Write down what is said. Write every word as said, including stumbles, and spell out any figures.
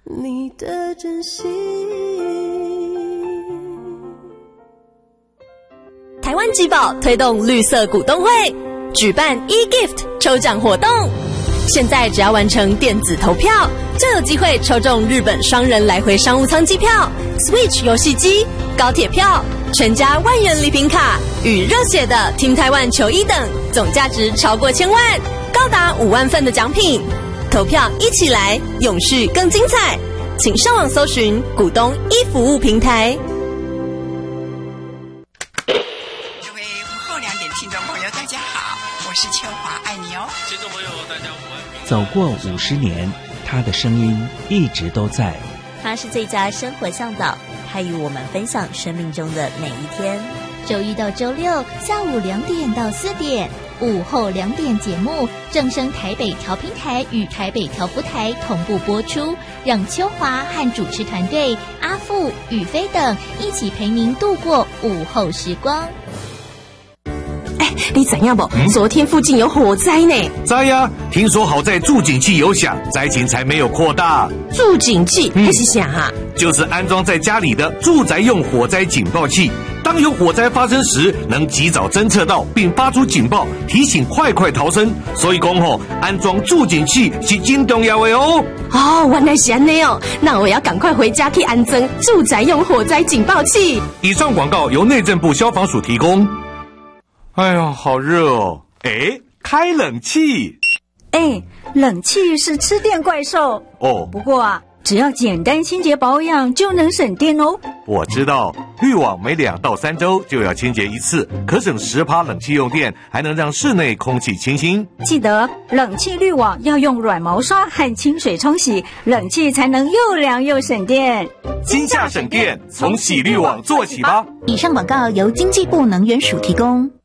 你的真心。 台湾集宝推动绿色股东会，举办 e-gift 抽奖活动。现在只要完成电子投票，就有机会抽中日本双人来回商务舱机票、Switch 游戏机、高铁票、全家万元礼品卡与热血的 Team Taiwan 球衣等，总价值超过千万，高达五万份的奖品。投票一起来，永续更精彩！请上网搜寻股东一服务平台。 各位午后两点听众朋友，大家好，我是秋华，爱你哦。 听众朋友，大家午安。 走过五十年，他的声音一直都在。 他是最佳生活向导，他与我们分享生命中的每一天。 周一到周六下午两点到四点，午后两点节目正声台北调频台与台北调布台同步播出，让秋华和主持团队阿富、宇飞等一起陪您度过午后时光。 哎，你怎样不？嗯、昨天附近有火灾呢。 灾呀！听说好在住警器有响，灾情才没有扩大。 住警器还是啥哈？ 就是安装在家里的住宅用火灾警报器。当有火灾发生时，能及早侦测到并发出警报，提醒快快逃生。所以讲吼，安装住警器是真重要的哦。 哦，原来是安尼哦，那我要赶快回家去安装住宅用火灾警报器。 以上广告由内政部消防署提供。哎呀，好热哦！哎，开冷气。 哎，冷气是吃电怪兽哦。 不过啊，只要简单清洁保养就能省电哦。 我知道，滤网每两到三周就要清洁一次，可省十趴冷气用电，还能让室内空气清新。 记得冷气滤网要用软毛刷和清水冲洗，冷气才能又凉又省电。 今夏省电，从洗滤网做起吧。 以上广告由经济部能源署提供。